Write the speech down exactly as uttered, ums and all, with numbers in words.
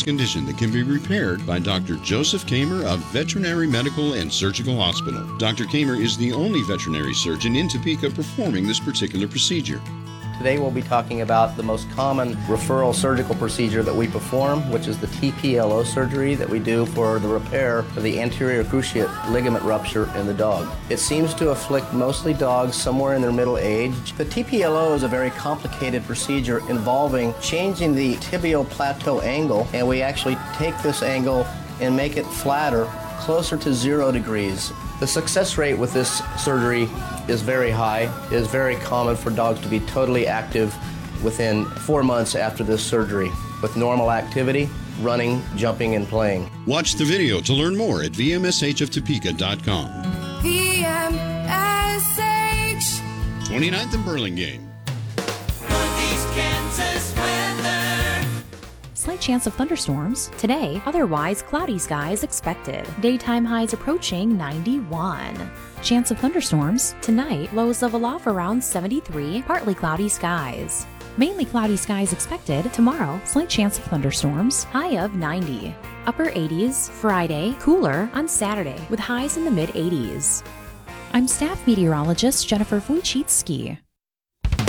condition that can be repaired by Doctor Joseph Kamer of Veterinary Medical and Surgical Hospital. Doctor Kamer is the only veterinary surgeon in Topeka performing this particular procedure. Today we'll be talking about the most common referral surgical procedure that we perform, which is the T P L O surgery that we do for the repair of the anterior cruciate ligament rupture in the dog. It seems to afflict mostly dogs somewhere in their middle age. The T P L O is a very complicated procedure involving changing the tibial plateau angle, and we actually take this angle and make it flatter, closer to zero degrees. The success rate with this surgery is very high. It is very common for dogs to be totally active within four months after this surgery, with normal activity, running, jumping, and playing. Watch the video to learn more at v m s h of topeka dot com. V M S H. twenty-ninth and Burlingame. Northeast Kansas weather. Slight chance of thunderstorms today, otherwise cloudy skies expected. Daytime highs approaching ninety-one. Chance of thunderstorms tonight, lows level off around seventy-three, partly cloudy skies. Mainly cloudy skies expected tomorrow, slight chance of thunderstorms, high of ninety. Upper eighties Friday, cooler on Saturday with highs in the mid eighties. I'm staff meteorologist Jennifer Wojcicki.